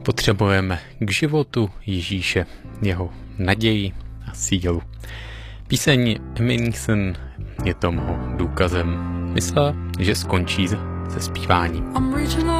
Potřebujeme k životu Ježíše, jeho naději a sílu. Píseň Emineson je tomu důkazem. Myslela, že skončí se zpíváním.